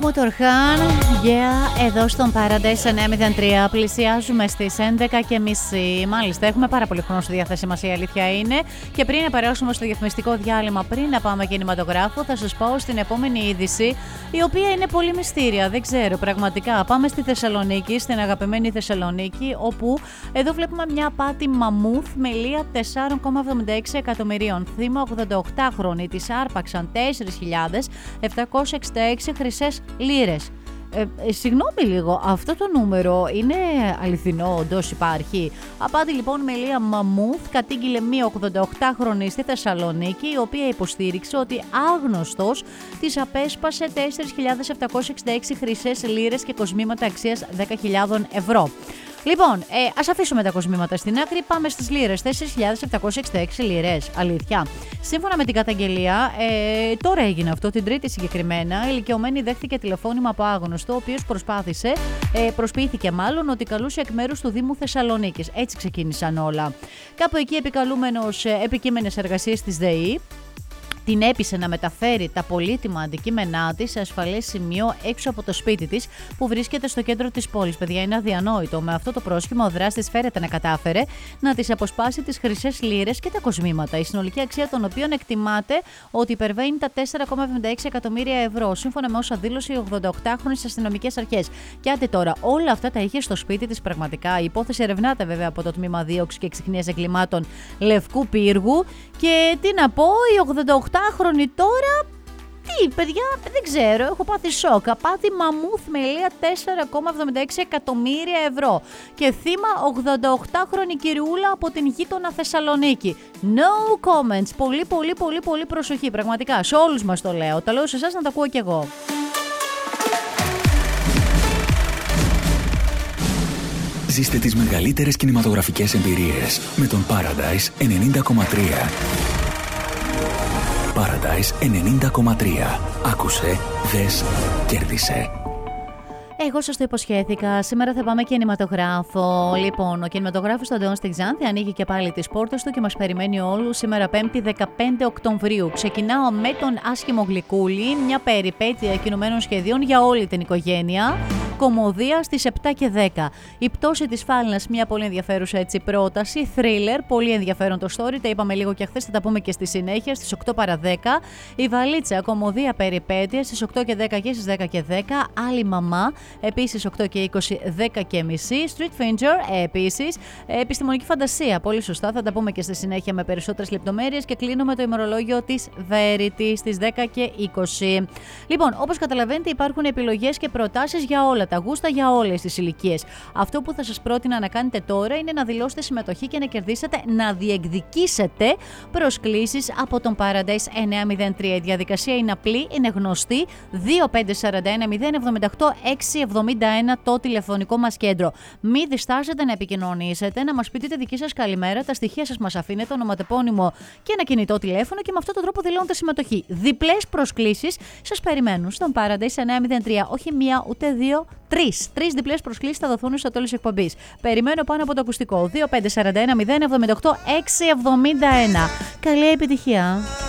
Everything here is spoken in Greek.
Motorhan, yeah, εδώ στον Paradise 903 πλησιάζουμε στις 11:30. Μάλιστα, έχουμε πάρα πολύ χρόνο στη διάθεσή μας, η αλήθεια είναι. Και πριν να περάσουμε στο διαφημιστικό διάλειμμα, πριν να πάμε κινηματογράφο, θα σας πάω στην επόμενη είδηση, η οποία είναι πολύ μυστήρια. Δεν ξέρω, πραγματικά. Πάμε στη Θεσσαλονίκη, στην αγαπημένη Θεσσαλονίκη, όπου εδώ βλέπουμε μια απάτη μαμούθ με λία 4,76 εκατομμυρίων. Θύμα 88χρονη, της άρπαξαν 4.766 χρυσές λίρες. Συγγνώμη λίγο, αυτό το νούμερο είναι αληθινό, όντως υπάρχει? Απάτη λοιπόν με λία μαμούθ κατήγγειλε μία 88χρονη στη Θεσσαλονίκη, η οποία υποστήριξε ότι άγνωστος της απέσπασε 4.766 χρυσές λίρες και κοσμήματα αξίας 10.000 ευρώ. Λοιπόν, ας αφήσουμε τα κοσμήματα στην άκρη, πάμε στις λίρες. 4.766 λίρες, αλήθεια. Σύμφωνα με την καταγγελία, τώρα έγινε αυτό, την Τρίτη συγκεκριμένα, η ηλικιωμένη δέχτηκε τηλεφώνημα από άγνωστο, ο οποίος προσποιήθηκε μάλλον ότι καλούσε εκ μέρους του Δήμου Θεσσαλονίκης. Έτσι ξεκίνησαν όλα. Κάπου εκεί επικαλούμενος επικείμενες εργασίες της ΔΕΗ, την έπεισε να μεταφέρει τα πολύτιμα αντικείμενά της σε ασφαλές σημείο έξω από το σπίτι της, που βρίσκεται στο κέντρο της πόλης. Παιδιά, είναι αδιανόητο. Με αυτό το πρόσχημα, ο δράστης φέρεται να κατάφερε να της αποσπάσει τις χρυσές λίρες και τα κοσμήματα, η συνολική αξία των οποίων εκτιμάται ότι υπερβαίνει τα 4,76 εκατομμύρια ευρώ, σύμφωνα με όσα δήλωσε η 88χρονη στις αστυνομικές αρχές. Και άντε τώρα, όλα αυτά τα είχε στο σπίτι της πραγματικά. Η υπόθεση ερευνάται βέβαια από το τμήμα δίωξης και εξιχνίας εγκλημάτων Λευκού Πύργου. Και τι να πω, η 88χρονη τώρα, τι παιδιά, δεν ξέρω, έχω πάθει σοκ. Απάτη μαμούθ με λία 4,76 εκατομμύρια ευρώ. Και θύμα 88χρονη κυριούλα από την γείτονα Θεσσαλονίκη. No comments. Πολύ προσοχή, πραγματικά. Σε όλους μας το λέω. Το λέω σε εσάς να το ακούω κι εγώ. Ζήστε τις μεγαλύτερες κινηματογραφικές εμπειρίες με τον Paradise 90,3. Paradise 90,3. Άκουσε, δες, κέρδισε. Εγώ σας το υποσχέθηκα. Σήμερα θα πάμε κινηματογράφο. Λοιπόν, ο κινηματογράφος του Αντεών στη Ξάνθη ανοίγει και πάλι τις πόρτες του και μας περιμένει όλους σήμερα 5η 15 Οκτωβρίου. Ξεκινάω με τον άσχημο Γλυκούλη, μια περιπέτεια κινουμένων σχεδίων για όλη την οικογένεια. Κωμωδία στις 7 και 10. Η πτώση της φάλαινας, μια πολύ ενδιαφέρουσα έτσι πρόταση. Thriller, πολύ ενδιαφέρον το story. Τα είπαμε λίγο και χθες, θα τα πούμε και στη συνέχεια στις 8 παρα 10. Η Βαλίτσα, κωμωδία περιπέτεια στις 8 και 10 και στις 10 και 10. Άλλη μαμά, επίσης 8 και 20, 10 και μισή. Street Finger, επίσης. Επιστημονική φαντασία, πολύ σωστά. Θα τα πούμε και στη συνέχεια με περισσότερες λεπτομέρειες. Και κλείνω με το ημερολόγιο της Verity στις 10 και 20. Λοιπόν, όπως καταλαβαίνετε, υπάρχουν επιλογές και προτάσεις για όλα τα γούστα, για όλες τις ηλικίες. Αυτό που θα σας πρότεινα να κάνετε τώρα είναι να δηλώσετε συμμετοχή και να κερδίσετε, να διεκδικήσετε προσκλήσεις από τον Paradise 903. Η διαδικασία είναι απλή, είναι γνωστή. 2541 078 671 το τηλεφωνικό μας κέντρο. Μην διστάσετε να επικοινωνήσετε, να μας πείτε τη δική σας καλημέρα, τα στοιχεία σας μας αφήνετε, ονοματεπώνυμο και ένα κινητό τηλέφωνο, και με αυτόν τον τρόπο δηλώνετε συμμετοχή. Διπλές προσκλήσεις σας περιμένουν στον Paradise 903. Όχι μία ούτε δύο. Τρεις διπλές προσκλήσεις θα δοθούν στο τέλος της εκπομπής. Περιμένω πάνω από το ακουστικό. 2541 078 671. Καλή επιτυχία.